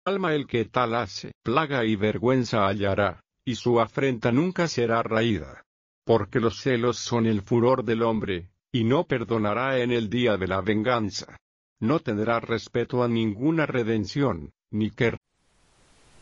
alma el que tal hace, plaga y vergüenza hallará, y su afrenta nunca será raída. Porque los celos son el furor del hombre, y no perdonará en el día de la venganza. No tendrá respeto a ninguna redención, ni querrá